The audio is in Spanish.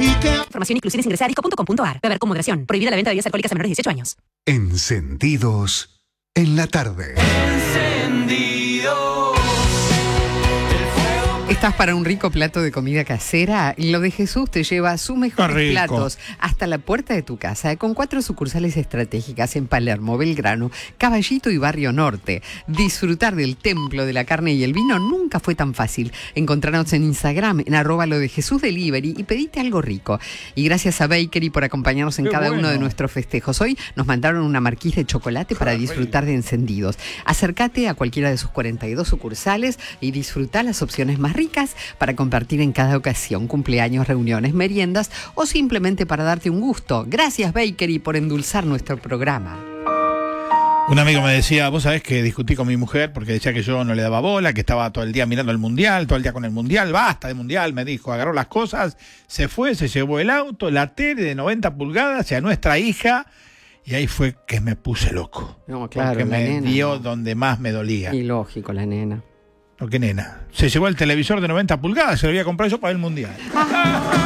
Información e inclusiones ingresa a disco.com.ar. Beber con moderación. Prohibida la venta de bebidas alcohólicas a menores de 18 años. Encendidos en la tarde. ¿Estás para un rico plato de comida casera? Lo de Jesús te lleva sus mejores platos hasta la puerta de tu casa, con 4 sucursales estratégicas en Palermo, Belgrano, Caballito y Barrio Norte. Disfrutar del templo de la carne y el vino nunca fue tan fácil. Encontrarnos en Instagram, en @lodejesúsdelivery y pedite algo rico. Y gracias a Bakery por acompañarnos en cada uno de nuestros festejos. Hoy nos mandaron una marquise de chocolate para disfrutar de encendidos. Acércate a cualquiera de sus 42 sucursales y disfruta las opciones más ricas para compartir en cada ocasión, cumpleaños, reuniones, meriendas o simplemente para darte un gusto. Gracias Bakery por endulzar nuestro programa. Un amigo me decía, vos sabés que discutí con mi mujer porque decía que yo no le daba bola, que estaba todo el día mirando el mundial, todo el día con el mundial, basta de mundial, me dijo, agarró las cosas, se fue, se llevó el auto, la tele de 90 pulgadas y a nuestra hija, y ahí fue que me puse loco. No, claro, porque me nena, dio donde más me dolía. Y lógico, la nena. ¿Por qué nena? Se llevó el televisor de 90 pulgadas, se lo había comprado yo para el mundial.